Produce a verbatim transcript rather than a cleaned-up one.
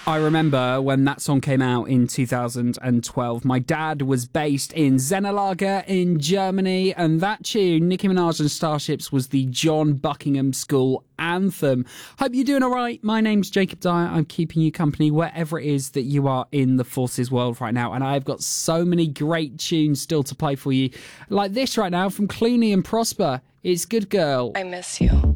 I remember when that song came out in two thousand twelve. My dad was based in Zennerlager in Germany, and that tune, Nicki Minaj and Starships, was the John Buckingham School anthem. Hope you're doing all right. My name's Jacob Dyer. I'm keeping you company wherever it is that you are in the Forces world right now, and I've got so many great tunes still to play for you, like this right now from Clooney and Prosper. It's Good Girl. I miss you.